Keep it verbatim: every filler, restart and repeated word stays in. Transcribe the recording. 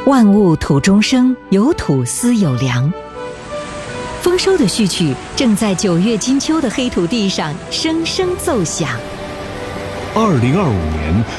万物土中生，有土斯有粮。丰收的序曲正在九月金秋的黑土地上声声奏响。 二零二五年，